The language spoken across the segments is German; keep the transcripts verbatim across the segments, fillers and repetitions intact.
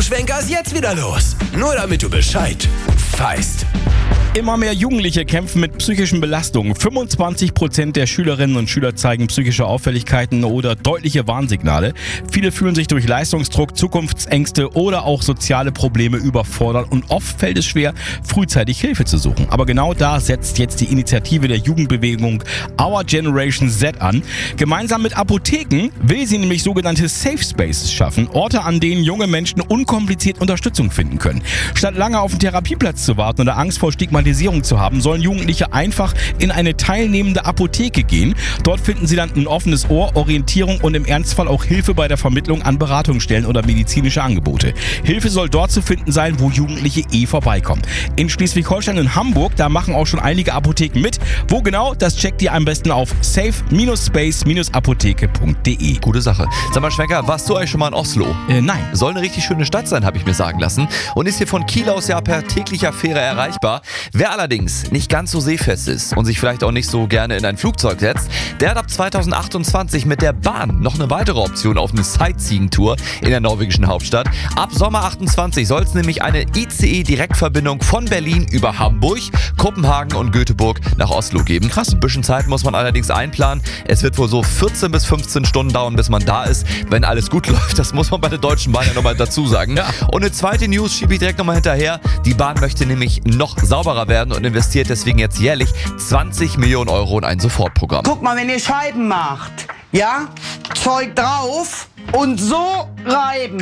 Schwenker ist jetzt wieder los. Nur damit du Bescheid weißt. Immer mehr Jugendliche kämpfen mit psychischen Belastungen. fünfundzwanzig Prozent der Schülerinnen und Schüler zeigen psychische Auffälligkeiten oder deutliche Warnsignale. Viele fühlen sich durch Leistungsdruck, Zukunftsängste oder auch soziale Probleme überfordert und oft fällt es schwer, frühzeitig Hilfe zu suchen. Aber genau da setzt jetzt die Initiative der Jugendbewegung Our Generation Z an. Gemeinsam mit Apotheken will sie nämlich sogenannte Safe Spaces schaffen, Orte, an denen junge Menschen unkompliziert Unterstützung finden können. Statt lange auf den Therapieplatz zu warten oder Angst vor Stigmatisierung zu haben, sollen Jugendliche einfach in eine teilnehmende Apotheke gehen. Dort finden sie dann ein offenes Ohr, Orientierung und im Ernstfall auch Hilfe bei der Vermittlung an Beratungsstellen oder medizinische Angebote. Hilfe soll dort zu finden sein, wo Jugendliche eh vorbeikommen. In Schleswig-Holstein und Hamburg, da machen auch schon einige Apotheken mit. Wo genau, das checkt ihr am besten auf safe space apotheke punkt de. Gute Sache. Sag mal, Schwenker, warst du eigentlich schon mal in Oslo? Äh, nein. Soll eine richtig schöne Stadt sein, habe ich mir sagen lassen. Und ist hier von Kiel aus ja per täglicher Fähre erreichbar. Wer allerdings nicht ganz so seefest ist und sich vielleicht auch nicht so gerne in ein Flugzeug setzt, der hat ab zweitausendachtundzwanzig mit der Bahn noch eine weitere Option auf eine Sightseeing-Tour in der norwegischen Hauptstadt. Ab Sommer achtundzwanzig soll es nämlich eine I C E-Direktverbindung von Berlin über Hamburg, Kopenhagen und Göteborg nach Oslo geben. Krass. Ein bisschen Zeit muss man allerdings einplanen. Es wird wohl so vierzehn bis fünfzehn Stunden dauern, bis man da ist, wenn alles gut läuft. Das muss man bei der Deutschen Bahn ja nochmal dazu sagen. Ja. Und eine zweite News schiebe ich direkt nochmal hinterher. Die Bahn möchte nämlich noch sauberer werden und investiert deswegen jetzt jährlich zwanzig Millionen Euro in ein Sofortprogramm. Guck mal, wenn ihr Scheiben macht, ja, Zeug drauf und so reiben.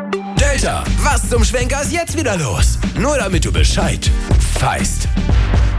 Delta, was zum Schwenker ist jetzt wieder los? Nur damit du Bescheid weißt.